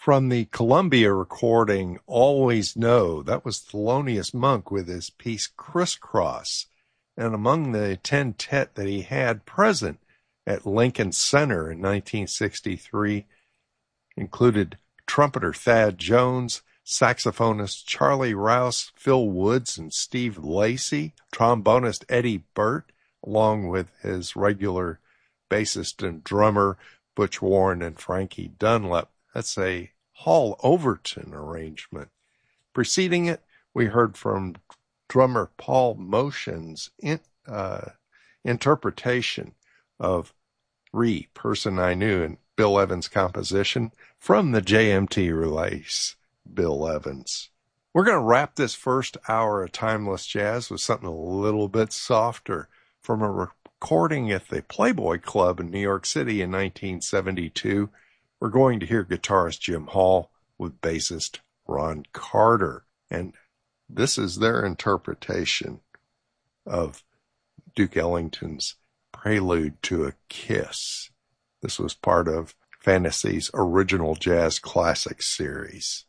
from the Columbia recording Always Know. That was Thelonious Monk with his piece Crisscross. And among the 10-tet that he had present at Lincoln Center in 1963 included trumpeter Thad Jones, saxophonist Charlie Rouse, Phil Woods, and Steve Lacy, trombonist Eddie Burt, along with his regular bassist and drummer Butch Warren and Frankie Dunlap. That's a Hall Overton arrangement. Preceding it, we heard from drummer Paul Motion's interpretation of Person I Knew, and Bill Evans' composition from the JMT release, Bill Evans. We're going to wrap this first hour of Timeless Jazz with something a little bit softer from a recording at the Playboy Club in New York City in 1972. We're going to hear guitarist Jim Hall with bassist Ron Carter. And this is their interpretation of Duke Ellington's Prelude to a Kiss. This was part of Fantasy's original jazz classics series.